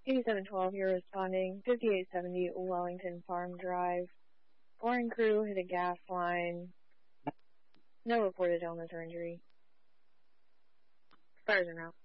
8712, you're responding. 5870 Wellington Farm Drive. Boring crew hit a gas line. No reported illness or injury. Fires are out.